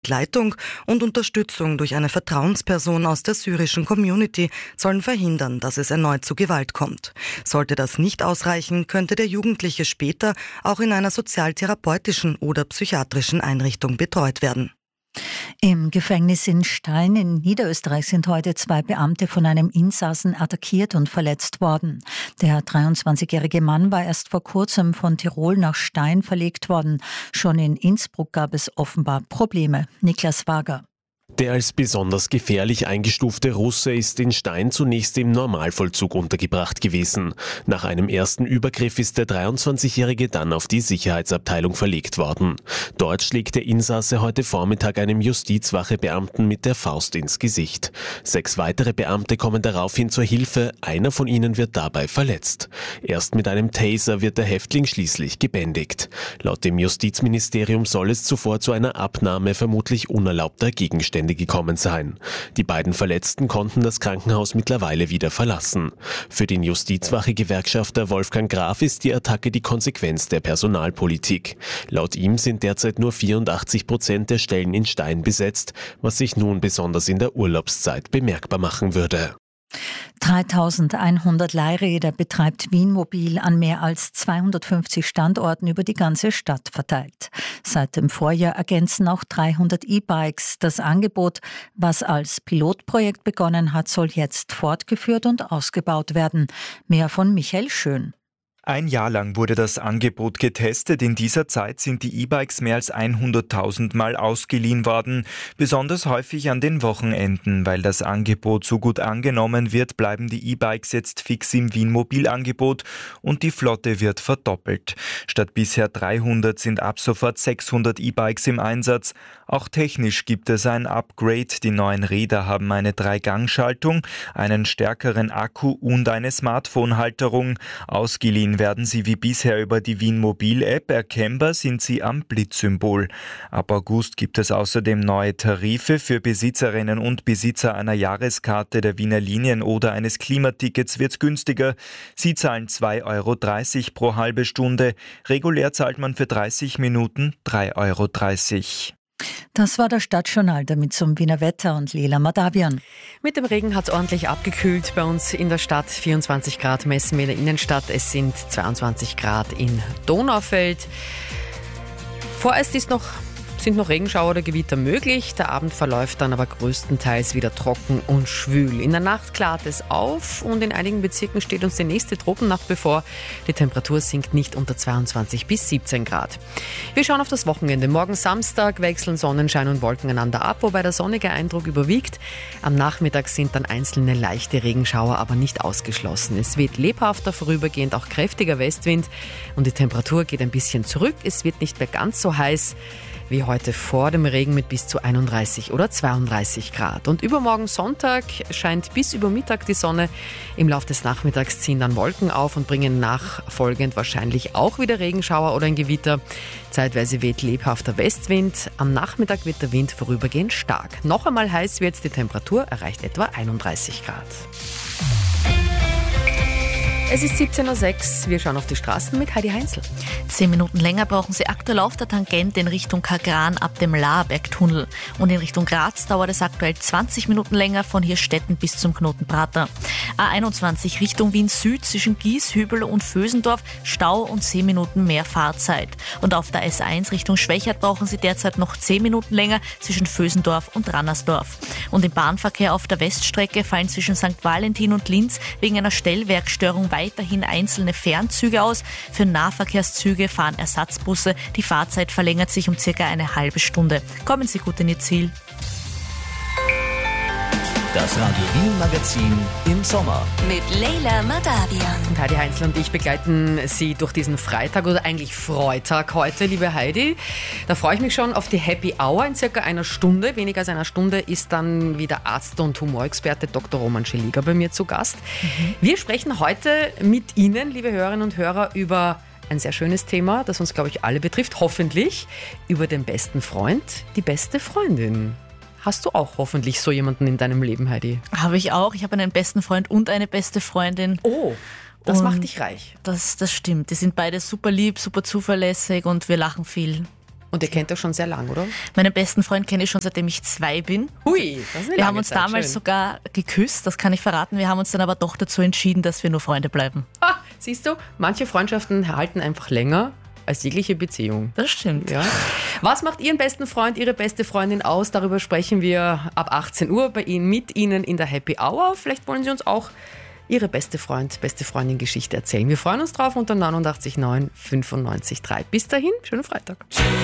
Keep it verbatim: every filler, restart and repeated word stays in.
Begleitung und Unterstützung durch eine Vertrauensperson aus der syrischen Community sollen verhindern, dass es erneut zu Gewalt kommt. Sollte das nicht ausreichen, könnte der Jugendliche später auch in einer sozialtherapeutischen oder psychiatrischen Einrichtung betreut werden. Im Gefängnis in Stein in Niederösterreich sind heute zwei Beamte von einem Insassen attackiert und verletzt worden. Der dreiundzwanzigjährige Mann war erst vor kurzem von Tirol nach Stein verlegt worden. Schon in Innsbruck gab es offenbar Probleme. Niklas Wager. Der als besonders gefährlich eingestufte Russe ist in Stein zunächst im Normalvollzug untergebracht gewesen. Nach einem ersten Übergriff ist der dreiundzwanzigjährige dann auf die Sicherheitsabteilung verlegt worden. Dort schlägt der Insasse heute Vormittag einem Justizwachebeamten mit der Faust ins Gesicht. Sechs weitere Beamte kommen daraufhin zur Hilfe, einer von ihnen wird dabei verletzt. Erst mit einem Taser wird der Häftling schließlich gebändigt. Laut dem Justizministerium soll es zuvor zu einer Abnahme vermutlich unerlaubter Gegenstände gekommen sein. Die beiden Verletzten konnten das Krankenhaus mittlerweile wieder verlassen. Für den Justizwache-Gewerkschafter Wolfgang Graf ist die Attacke die Konsequenz der Personalpolitik. Laut ihm sind derzeit nur vierundachtzig Prozent der Stellen in Stein besetzt, was sich nun besonders in der Urlaubszeit bemerkbar machen würde. dreitausendeinhundert Leihräder betreibt Wien Mobil an mehr als zweihundertfünfzig Standorten über die ganze Stadt verteilt. Seit dem Vorjahr ergänzen auch dreihundert E-Bikes das Angebot. Was als Pilotprojekt begonnen hat, soll jetzt fortgeführt und ausgebaut werden. Mehr von Michael Schön. Ein Jahr lang wurde das Angebot getestet. In dieser Zeit sind die E-Bikes mehr als hunderttausend Mal ausgeliehen worden. Besonders häufig an den Wochenenden. Weil das Angebot so gut angenommen wird, bleiben die E-Bikes jetzt fix im Wien-Mobil-Angebot und die Flotte wird verdoppelt. Statt bisher dreihundert sind ab sofort sechshundert E-Bikes im Einsatz. Auch technisch gibt es ein Upgrade. Die neuen Räder haben eine Drei-Gang-Schaltung, einen stärkeren Akku und eine Smartphone-Halterung. Ausgeliehen werden sie wie bisher über die Wien Mobil App. Erkennbar sind sie am Blitzsymbol. Ab August gibt es außerdem neue Tarife für Besitzerinnen und Besitzer einer Jahreskarte der Wiener Linien oder eines Klimatickets wird's günstiger. Sie zahlen zwei Euro dreißig pro halbe Stunde. Regulär zahlt man für dreißig Minuten drei Euro dreißig. Das war das Stadtjournal, damit zum Wiener Wetter und Lela Madavian. Mit dem Regen hat es ordentlich abgekühlt bei uns in der Stadt. vierundzwanzig Grad messen wir in der Innenstadt. Es sind zweiundzwanzig Grad in Donaufeld. Vorerst ist noch sind noch Regenschauer oder Gewitter möglich. Der Abend verläuft dann aber größtenteils wieder trocken und schwül. In der Nacht klart es auf und in einigen Bezirken steht uns die nächste Tropennacht bevor. Die Temperatur sinkt nicht unter zweiundzwanzig bis siebzehn Grad. Wir schauen auf das Wochenende. Morgen Samstag wechseln Sonnenschein und Wolken einander ab, wobei der sonnige Eindruck überwiegt. Am Nachmittag sind dann einzelne leichte Regenschauer, aber nicht ausgeschlossen. Es weht lebhafter, vorübergehend auch kräftiger Westwind und die Temperatur geht ein bisschen zurück. Es wird nicht mehr ganz so heiß wie heute vor dem Regen mit bis zu einunddreißig oder zweiunddreißig Grad. Und übermorgen Sonntag scheint bis über Mittag die Sonne. Im Laufe des Nachmittags ziehen dann Wolken auf und bringen nachfolgend wahrscheinlich auch wieder Regenschauer oder ein Gewitter. Zeitweise weht lebhafter Westwind. Am Nachmittag wird der Wind vorübergehend stark. Noch einmal heiß wird die Temperatur, erreicht etwa einunddreißig Grad. Es ist siebzehn Uhr sechs. Wir schauen auf die Straßen mit Heidi Heinzl. Zehn Minuten länger brauchen Sie aktuell auf der Tangente in Richtung Kagran ab dem Laarbergtunnel. Und in Richtung Graz dauert es aktuell zwanzig Minuten länger von Hirstetten bis zum Knotenprater. A einundzwanzig Richtung Wien Süd zwischen Gies, Hübel und Vösendorf Stau und zehn Minuten mehr Fahrzeit. Und auf der S eins Richtung Schwächert brauchen Sie derzeit noch zehn Minuten länger zwischen Vösendorf und Rannersdorf. Und im Bahnverkehr auf der Weststrecke fallen zwischen Sankt Valentin und Linz wegen einer Stellwerkstörung weiterhin einzelne Fernzüge aus. Für Nahverkehrszüge fahren Ersatzbusse. Die Fahrzeit verlängert sich um circa eine halbe Stunde. Kommen Sie gut in Ihr Ziel. Das Radio Wien Magazin im Sommer. Mit Lela Madavian. Und Heidi Heinzl und ich begleiten Sie durch diesen Freitag oder eigentlich Freitag heute, liebe Heidi. Da freue ich mich schon auf die Happy Hour. In circa einer Stunde, weniger als einer Stunde, ist dann wieder Arzt und Humorexperte Doktor Roman Scheliger bei mir zu Gast. Mhm. Wir sprechen heute mit Ihnen, liebe Hörerinnen und Hörer, über ein sehr schönes Thema, das uns, glaube ich, alle betrifft, hoffentlich, über den besten Freund, die beste Freundin. Hast du auch hoffentlich so jemanden in deinem Leben, Heidi? Habe ich auch. Ich habe einen besten Freund und eine beste Freundin. Oh, das und macht dich reich. Das, das stimmt. Die sind beide super lieb, super zuverlässig und wir lachen viel. Und ihr kennt euch schon sehr lang, oder? Meinen besten Freund kenne ich schon, seitdem ich zwei bin. Hui, das ist eine Wir lange haben uns Zeit. damals Schön. sogar geküsst, das kann ich verraten. Wir haben uns dann aber doch dazu entschieden, dass wir nur Freunde bleiben. Ah, siehst du, manche Freundschaften halten einfach länger als jegliche Beziehung. Das stimmt. Ja. Was macht Ihren besten Freund, Ihre beste Freundin aus? Darüber sprechen wir ab achtzehn Uhr bei Ihnen, mit Ihnen in der Happy Hour. Vielleicht wollen Sie uns auch Ihre beste Freund, beste Freundin-Geschichte erzählen. Wir freuen uns drauf unter neunundachtzig neun fünfundneunzig Komma drei. Bis dahin, schönen Freitag.